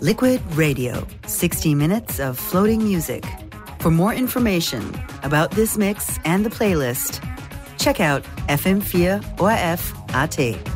Liquid Radio, 60 minutes of floating music. For more information about this mix and the playlist, check out FM4 ORF.at.